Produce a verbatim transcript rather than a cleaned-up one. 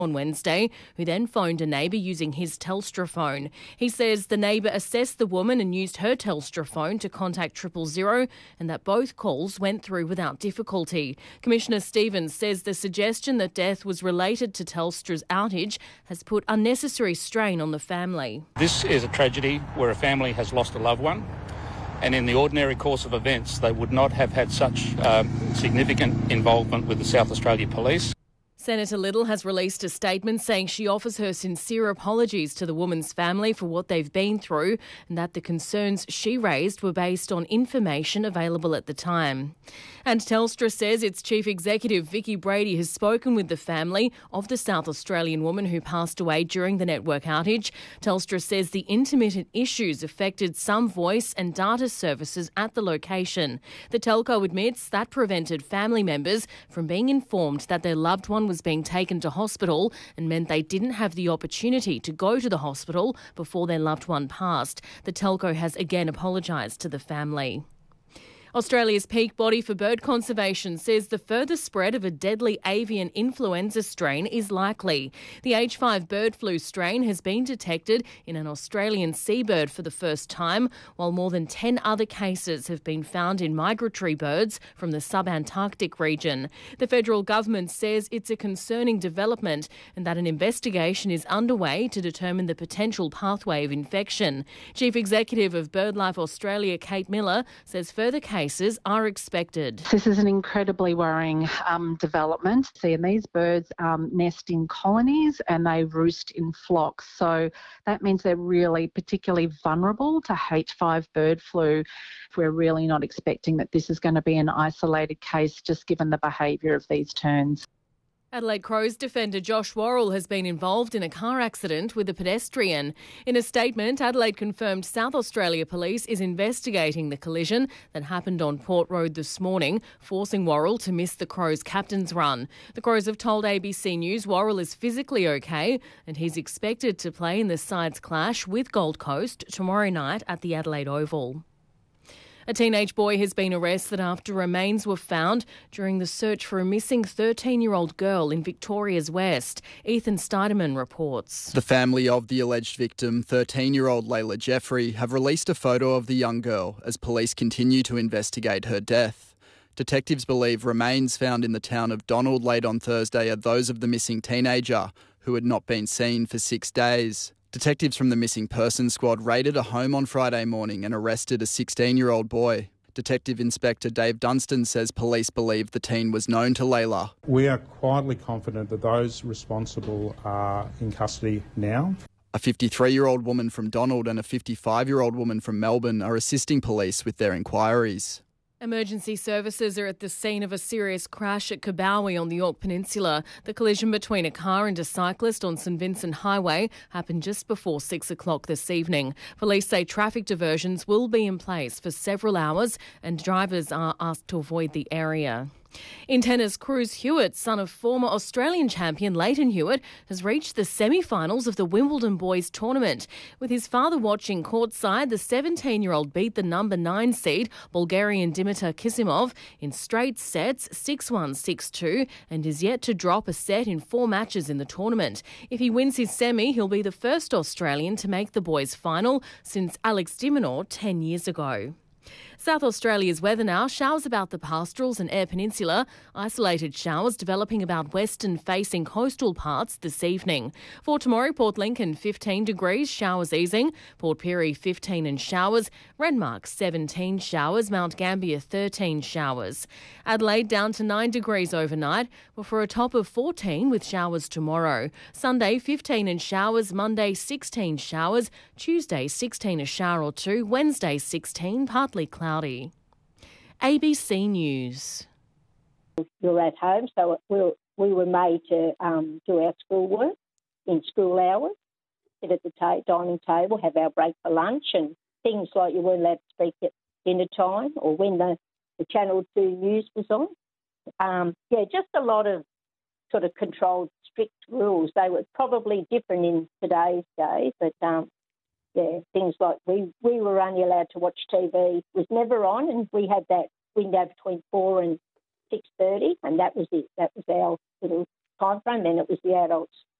on Wednesday, who then phoned a neighbour using his Telstra phone. He says the neighbour assessed the woman and used her Telstra phone to contact triple zero and that both calls went through without difficulty. Commissioner Stevens says the suggestion that death was related to Telstra's outage has put unnecessary strain on the family. This is a tragedy where a family has lost a loved one, and in the ordinary course of events they would not have had such uh, significant involvement with the South Australia Police. Senator Little has released a statement saying she offers her sincere apologies to the woman's family for what they've been through and that the concerns she raised were based on information available at the time. And Telstra says its chief executive, Vicki Brady, has spoken with the family of the South Australian woman who passed away during the network outage. Telstra says the intermittent issues affected some voice and data services at the location. The telco admits that prevented family members from being informed that their loved one was being taken to hospital and meant they didn't have the opportunity to go to the hospital before their loved one passed. The telco has again apologised to the family. Australia's peak body for bird conservation says the further spread of a deadly avian influenza strain is likely. The H five bird flu strain has been detected in an Australian seabird for the first time, while more than ten other cases have been found in migratory birds from the subantarctic region. The federal government says it's a concerning development and that an investigation is underway to determine the potential pathway of infection. Chief Executive of BirdLife Australia, Kate Miller, says further cases cases are expected. This is an incredibly worrying um, development. See, and these birds um, nest in colonies and they roost in flocks. So that means they're really particularly vulnerable to H five bird flu. We're really not expecting that this is going to be an isolated case, just given the behaviour of these terns. Adelaide Crows defender Josh Worrell has been involved in a car accident with a pedestrian. In a statement, Adelaide confirmed South Australia Police is investigating the collision that happened on Port Road this morning, forcing Worrell to miss the Crows' captain's run. The Crows have told A B C News Worrell is physically okay and he's expected to play in the sides clash with Gold Coast tomorrow night at the Adelaide Oval. A teenage boy has been arrested after remains were found during the search for a missing thirteen-year-old girl in Victoria's West. Ethan Steidemann reports. The family of the alleged victim, thirteen-year-old Layla Jeffrey, have released a photo of the young girl as police continue to investigate her death. Detectives believe remains found in the town of Donald late on Thursday are those of the missing teenager, who had not been seen for six days. Detectives from the Missing Persons Squad raided a home on Friday morning and arrested a sixteen-year-old boy. Detective Inspector Dave Dunstan says police believe the teen was known to Layla. We are quietly confident that those responsible are in custody now. A fifty-three-year-old woman from Donald and a fifty-five-year-old woman from Melbourne are assisting police with their inquiries. Emergency services are at the scene of a serious crash at Kabowie on the Yorke Peninsula. The collision between a car and a cyclist on St Vincent Highway happened just before six o'clock this evening. Police say traffic diversions will be in place for several hours and drivers are asked to avoid the area. In tennis, Cruz Hewitt, son of former Australian champion Leighton Hewitt, has reached the semi-finals of the Wimbledon Boys Tournament. With his father watching courtside, the seventeen-year-old beat the number nine seed, Bulgarian Dimitar Kisimov, in straight sets, six one, six two, and is yet to drop a set in four matches in the tournament. If he wins his semi, he'll be the first Australian to make the boys' final since Alex de Minaur ten years ago. South Australia's weather now. Showers about the pastorals and Eyre Peninsula. Isolated showers developing about western-facing coastal parts this evening. For tomorrow, Port Lincoln fifteen degrees, showers easing. Port Pirie fifteen and showers. Renmark seventeen showers. Mount Gambier thirteen showers. Adelaide down to nine degrees overnight, before a top of fourteen with showers tomorrow. Sunday fifteen and showers. Monday sixteen showers. Tuesday sixteen a shower or two. Wednesday sixteen, partly cloudy. A B C News. You're at home, so we were, we were made to um, do our schoolwork in school hours, sit at the ta- dining table, have our break for lunch, and things like you weren't allowed to speak at dinner time or when the, the Channel two news was on. Um, yeah, just a lot of sort of controlled, strict rules. They were probably different in today's day, but um, yeah, things like we, we were only allowed to watch T V. It was never on, and we had that window between four and six thirty, and that was it. That was our little time frame, then it was the adults